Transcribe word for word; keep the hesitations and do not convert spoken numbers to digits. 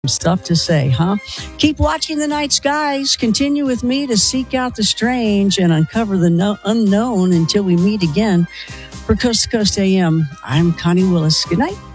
Stuff to say, huh? Keep watching the night skies. Continue with me to seek out the strange and uncover the no- unknown until we meet again. For Coast to Coast A M, I'm Connie Willis. Good night.